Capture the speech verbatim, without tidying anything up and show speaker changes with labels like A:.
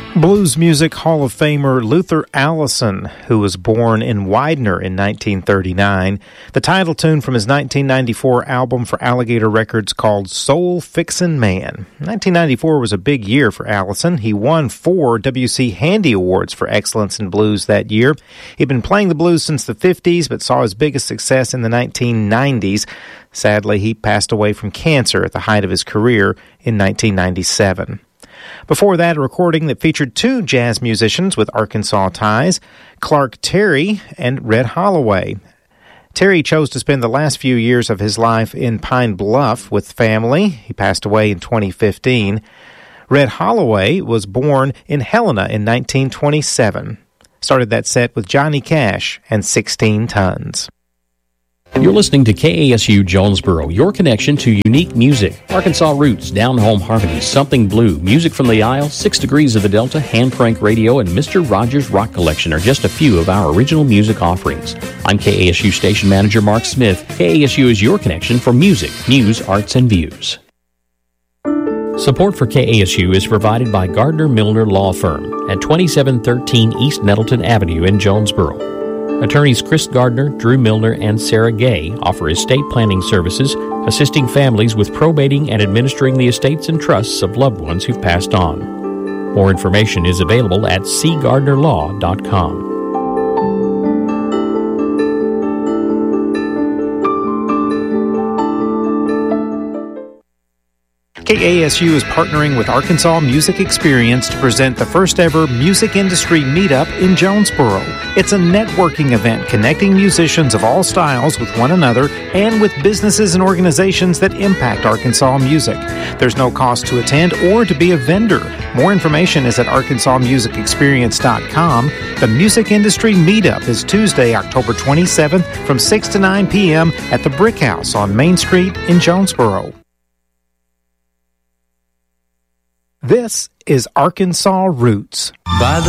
A: Blues Music Hall of Famer Luther Allison, who was born in Widener in nineteen thirty-nine. The title tune from his nineteen ninety-four album for Alligator Records called Soul Fixin' Man. nineteen ninety-four was a big year for Allison. He won four W C Handy Awards for excellence in blues that year. He'd been playing the blues since the fifties, but saw his biggest success in the nineteen nineties. Sadly, he passed away from cancer at the height of his career in nineteen ninety-seven. Before that, a recording that featured two jazz musicians with Arkansas ties, Clark Terry and Red Holloway. Terry chose to spend the last few years of his life in Pine Bluff with family. He passed away in twenty fifteen. Red Holloway was born in Helena in nineteen twenty-seven. Started that set with Johnny Cash and sixteen tons.
B: You're listening to K A S U Jonesboro, your connection to unique music. Arkansas roots, down-home harmonies, something blue, music from the Isle, Six Degrees of the Delta, Hand Crank Radio, and Mister Rogers Rock Collection are just a few of our original music offerings. I'm K A S U Station Manager Mark Smith. K A S U is your connection for music, news, arts, and views. Support for K A S U is provided by Gardner Milner Law Firm at twenty-seven thirteen East Nettleton Avenue in Jonesboro. Attorneys Chris Gardner, Drew Milner, and Sarah Gay offer estate planning services, assisting families with probating and administering the estates and trusts of loved ones who've passed on. More information is available at c gardner law dot com.
A: K A S U is partnering with Arkansas Music Experience to present the first ever Music Industry Meetup in Jonesboro. It's a networking event connecting musicians of all styles with one another and with businesses and organizations that impact Arkansas music. There's no cost to attend or to be a vendor. More information is at arkansas music experience dot com. The Music Industry Meetup is Tuesday, October twenty-seventh from six to nine p.m. at the Brick House on Main Street in Jonesboro. This is Arkansas Roots.
C: By the